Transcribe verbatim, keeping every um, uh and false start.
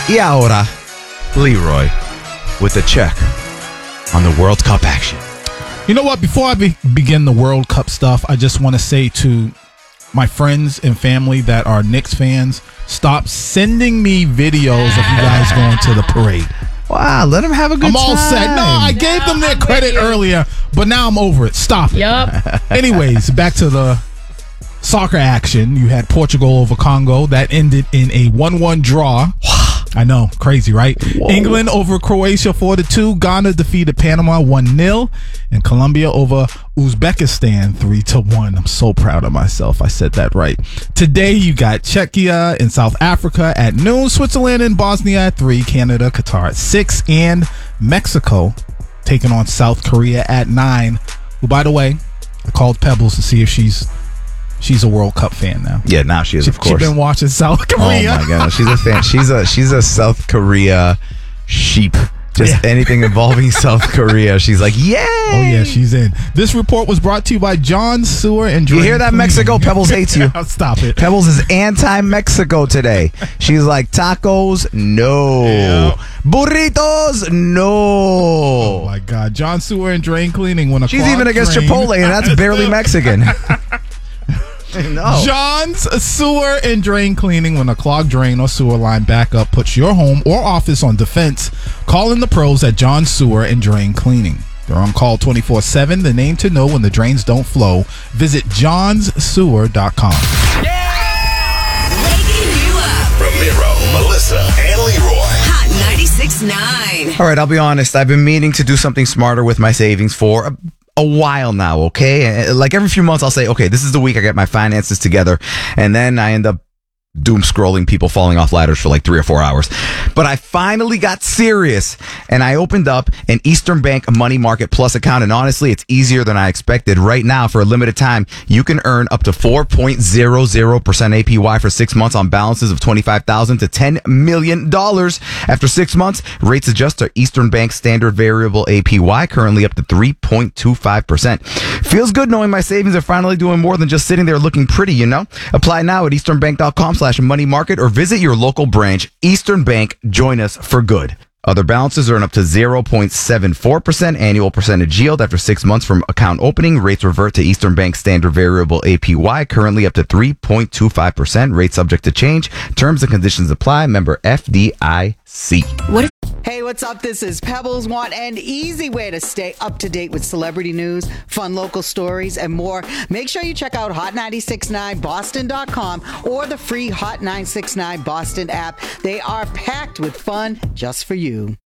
Y ahora, Leroy with the check on the World Cup action. You know what? Before I be- begin the World Cup stuff, I just want to say to my friends and family that are Knicks fans, stop sending me videos of you guys going to the parade. Wow, let them have a good I'm time. all set. No, I gave them their credit earlier, but now I'm over it. Stop it. Yup. Anyways, back to the soccer action. You had Portugal over Congo. That ended in a one one draw. I know, crazy, right? Whoa. England over Croatia four to two. Ghana defeated Panama one nil. And Colombia over Uzbekistan three to one. I'm so proud of myself. I said that right. Today you got Czechia and South Africa at noon. Switzerland and Bosnia at three. Canada, Qatar at six. And Mexico taking on South Korea at nine. Who, by the way, I called Pebbles to see if she's She's a World Cup fan now. Yeah, now she is, she, of course. She's been watching South Korea. Oh, my God. She's a fan. She's a she's a South Korea sheep. Just yeah. anything involving South Korea. She's like, yay! Oh, yeah, she's in. This report was brought to you by John Sewer and Dre. You hear that, Mexico? Pebbles hates you. Stop it. Pebbles is anti-Mexico today. She's like, tacos, no. Yep. Burritos, no. Oh, my God. John Sewer and Drain Cleaning. When a She's even against drain. Chipotle, and that's barely Mexican. No. John's Sewer and Drain Cleaning. When a clogged drain or sewer line backup puts your home or office on defense, call in the pros at John's Sewer and Drain Cleaning. They're on call twenty-four seven. The name to know when the drains don't flow. Visit johns sewer dot com. Yeah! Waking you up. Ramiro, Melissa, and Leroy. Hot ninety-six point nine. All right, I'll be honest. I've been meaning to do something smarter with my savings for a a while now, okay? Like every few months I'll say, okay, this is the week I get my finances together, and then I end up doom scrolling people falling off ladders for like three or four hours. But I finally got serious, and I opened up an Eastern Bank Money Market Plus account, and honestly, it's easier than I expected. Right now, for a limited time, you can earn up to four point zero zero percent A P Y for six months on balances of twenty-five thousand dollars to ten million dollars. After six months, rates adjust to Eastern Bank Standard Variable A P Y, currently up to three point two five percent. Feels good knowing my savings are finally doing more than just sitting there looking pretty, you know? Apply now at easternbank.com slash money market or visit your local branch. Eastern Bank, join us for good. Other balances earn up to zero point seven four percent annual percentage yield after six months from account opening. Rates revert to Eastern Bank Standard Variable A P Y, currently up to three point two five percent. Rates subject to change. Terms and conditions apply. Member F D I C. What if- Hey, what's up? This is Pebbles. Want an easy way to stay up to date with celebrity news, fun local stories, and more? Make sure you check out hot nine six nine boston dot com or the free Hot nine six nine Boston app. They are packed with fun just for you.